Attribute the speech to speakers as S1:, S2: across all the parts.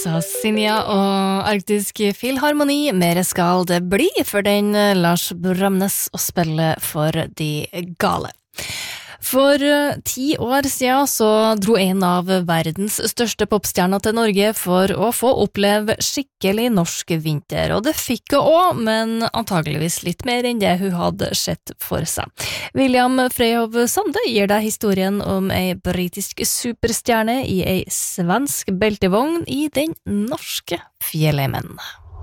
S1: sa Sinja og Arktisk Filharmoni. Mer skal det bli for den Lars Bramnes å spille for de gale. For 10 år siden så dro en av verdens største popstjerner til Norge for å få oppleve skikkelig norsk vinter, og det fikk hun også, men antageligvis litt mer enn det hun hadde sett for seg. William Freyhoff Sande gir deg historien om ei britisk superstjerne i ei svensk beltevogn i den norske fjellheimen.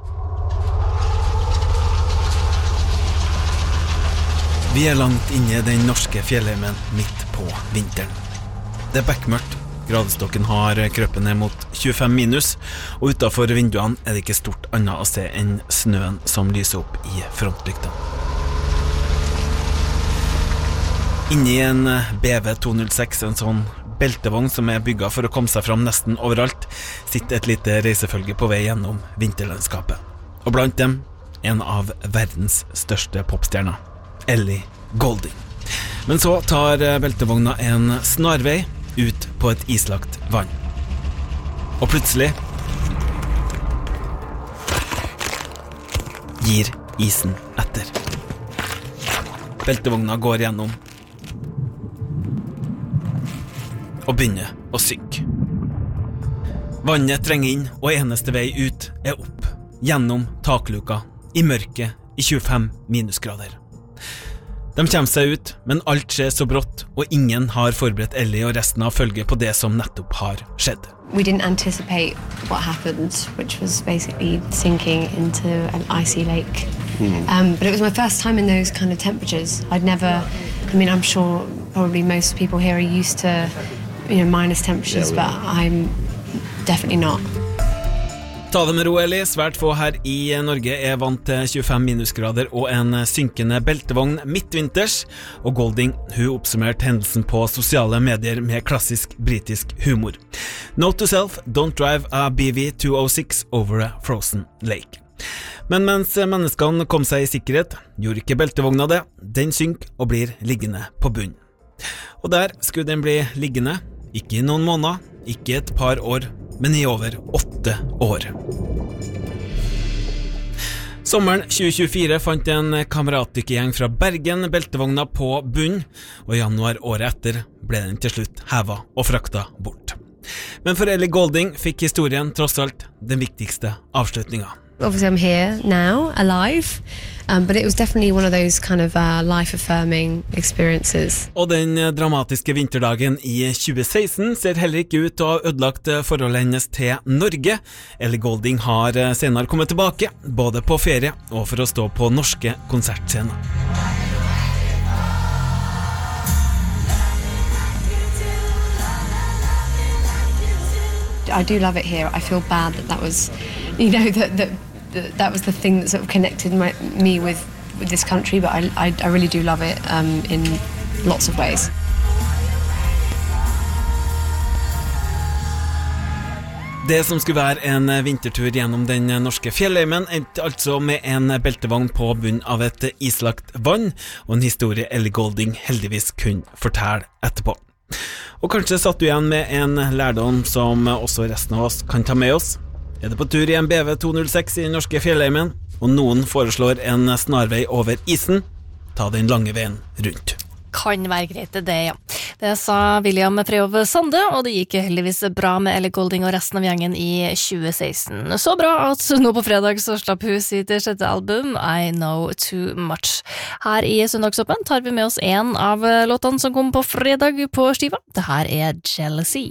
S2: Vi langt inne i den norske fjellheimen midt på vinteren. Det bekmørkt, gradestokken har krøpet ned mot 25 minus, og utenfor vinduene det ikke stort annet å se enn snøen som lyser opp i frontlykta. Inni en BV 206, en sånn beltevogn som bygget for å komme seg fram nesten overalt, sitter et lite reisefølge på vei gjennom vinterlandskapet. Og blant dem, en av verdens største popstjerner. Ellie Goulding. Men så tar beltevogna en snarvei ut på et islagt vann. Og plutselig gir isen etter. Beltevogna går gjennom og begynner å synke. Vannet trenger inn, og eneste vei ut opp, gjennom takluka, i mørket, i 25 minusgrader. De kommer seg ut, men alt skjer så brått, og ingen har forberedt Ellie og resten av følget på det som nettopp har skjedd.
S3: We didn't anticipate what happened, which was basically sinking into an icy lake. But it was my first time in those kind of temperatures. I'm sure probably most people here are used to, minus temperatures, but I'm definitely not.
S2: Ta det med ro, Ellie. Svært få her i Norge vant til 25 minusgrader og en synkende beltevogn midtvinters, og Goulding, hun oppsummerte hendelsen på sosiale medier med klassisk britisk humor. Note to self, don't drive a BV 206 over a frozen lake. Men mens menneskene kom seg i sikkerhet, gjorde ikke beltevogna det. Den synk og blir liggende på bunn. Og der skulle den bli liggende, ikke i noen måneder, ikke et par år, men i over 8 år. Sommeren 2024 fant en kameratdykkergjeng fra Bergen beltevogna på bunn, og i januar året etter ble den til slutt hevet og frakta bort. Men for Ellie Goulding fikk historien tross alt den viktigste avslutningen.
S3: Obviously I'm here now, alive, but it was definitely one of those kind of life-affirming experiences.
S2: Og den dramatiske vinterdagen i 2016 ser heller ikke ut til å ha ødelagt forholdet hennes til Norge. Ellie Goulding har senere kommet tilbake, både på ferie og for å stå på norske konsertscener.
S3: I do love it here. I feel bad that was, that was the thing that sort of connected me with this country, but I really do love it in lots of ways.
S2: Det som skulle være en vintertur gjennom den norske fjellheimen altså med en beltevogn på bunn av et islagt vann, og en historie Ellie Goulding heldigvis kunne fortelle etterpå. Og kanskje satt du igjen med en lærdom som også resten av oss kan ta med oss. Det på tur i en BV 206 i den norske fjellheimen, og noen foreslår en snarvei over isen, ta den lange veien rundt.
S1: Kan være greit det, ja. Det sa William Freyhoff Sande, og det gikk heldigvis bra med Ellie Goulding og resten av gjengen i 2016. Så bra at nå på fredag så slapp hun sitt 6. album, I Know Too Much. Her i Søndagsåpen tar vi med oss en av låtene som kom på fredag på skiva. Det her Jealousy.